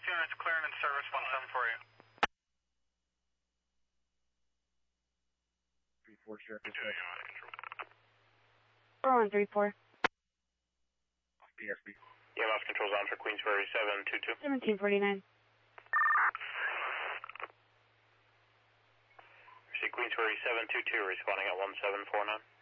units clearing in service 17 for you. 3-4, Sheriff. Rowan 3-4. PSB. EMS controls on for Queensbury 722. 1749. See Queensbury 722 responding at 1749.